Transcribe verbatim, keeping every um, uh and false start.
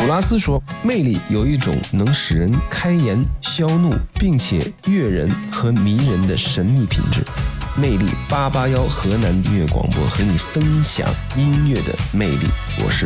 普拉斯说，魅力有一种能使人开颜消怒，并且悦人和迷人的神秘品质。魅力八八幺河南音乐广播和你分享音乐的魅力，我是